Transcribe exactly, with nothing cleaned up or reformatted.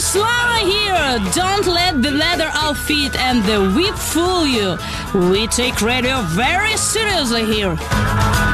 Slava here! Don't let the leather outfit and the whip fool you. We take radio very seriously here.